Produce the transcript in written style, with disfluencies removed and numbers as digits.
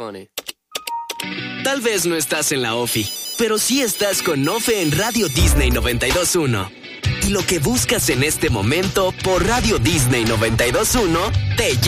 Tal vez no estás en la OFI, pero sí estás con Ofe en Radio Disney 92.1. Y lo que buscas en este momento por Radio Disney 92.1 te